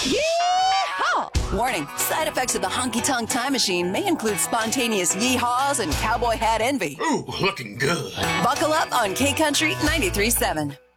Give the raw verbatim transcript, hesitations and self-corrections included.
Yeehaw! Warning, side effects of the honky-tonk time machine may include spontaneous yeehaws and cowboy hat envy. Ooh, looking good. Buckle up on K-Country ninety-three point seven.